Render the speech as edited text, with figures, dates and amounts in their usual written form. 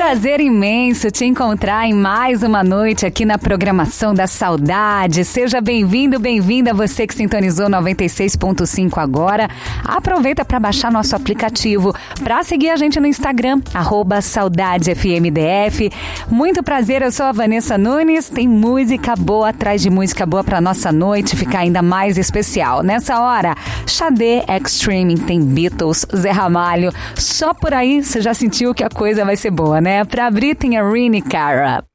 prazer imenso te encontrar em mais uma noite aqui na programação da Saudade. Seja bem-vindo, bem-vinda você que sintonizou 96.5 agora. Aproveita para baixar nosso aplicativo, para seguir a gente no Instagram, @SaudadeFMDF. Muito prazer, eu sou a Vanessa Nunes. Tem música boa atrás de música boa para nossa noite ficar ainda mais especial. Nessa hora, Xadê, Extreme, tem Beatles, Zé Ramalho. Só por aí você já sentiu que a coisa vai ser boa, né? Pra abrir tem a Rini Cara.